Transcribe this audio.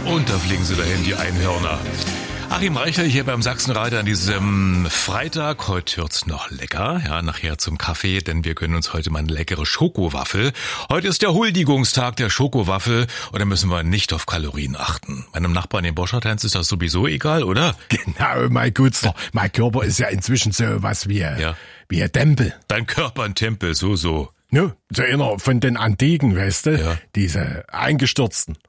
Und da fliegen sie dahin, die Einhörner. Achim Reichler hier beim Sachsenradio an diesem Freitag. Heute wird's noch lecker, ja, nachher zum Kaffee, denn wir gönnen uns heute mal eine leckere Schokowaffel. Heute ist der Huldigungstag der Schokowaffel und da müssen wir nicht auf Kalorien achten. Meinem Nachbarn in Borschateinz ist das sowieso egal, oder? Genau, mein Gutzler. Mein Körper ist ja inzwischen so was wie ein Tempel. Dein Körper ein Tempel, so. No, so einer von den Antiken, weißt du? Ja. Diese eingestürzten.